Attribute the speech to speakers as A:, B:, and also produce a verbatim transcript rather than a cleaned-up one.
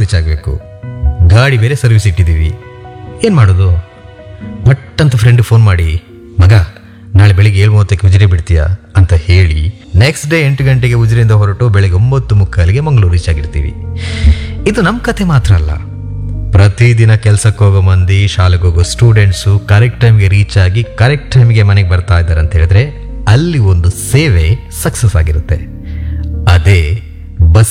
A: Reach ಆಗಬೇಕು, ಗಾಡಿ ಬೇರೆ ಸರ್ವಿಸ್ ಇಟ್ಟಿದ್ದೀವಿ, ಏನು ಮಾಡೋದು? ಬಟ್ ಅಂತ ಫ್ರೆಂಡ್ ಫೋನ್ ಮಾಡಿ, ಮಗ ನಾಳೆ ಬೆಳಿಗ್ಗೆ ಏಳು ಮೂವತ್ತಕ್ಕೆ ಉಜಿರೆ ಬಿಡ್ತೀಯಾ ಅಂತ ಹೇಳಿ ನೆಕ್ಸ್ಟ್ ಡೇ ಎಂಟು ಗಂಟೆಗೆ ಉಜಿರೆಯಿಂದ ಹೊರಟು ಬೆಳಗ್ಗೆ ಒಂಬತ್ತು ಮುಕ್ಕಾಲಿಗೆ ಮಂಗಳೂರು ರೀಚ್ ಆಗಿರ್ತೀವಿ. ಇದು ನಮ್ಮ ಕತೆ ಮಾತ್ರ ಅಲ್ಲ, ಪ್ರತಿದಿನ ಕೆಲಸಕ್ಕೆ ಹೋಗೋ ಮಂದಿ, ಶಾಲೆಗೆ ಹೋಗೋ ಸ್ಟೂಡೆಂಟ್ಸು ಕರೆಕ್ಟ್ ಟೈಮ್ಗೆ ರೀಚ್ ಆಗಿ ಕರೆಕ್ಟ್ ಟೈಮ್ಗೆ ಮನೆಗೆ ಬರ್ತಾ ಇದ್ದಾರೆ ಅಂತ ಹೇಳಿದ್ರೆ ಅಲ್ಲಿ ಒಂದು ಸೇವೆ ಸಕ್ಸಸ್ ಆಗಿರುತ್ತೆ. ಅದೇ ಬಸ್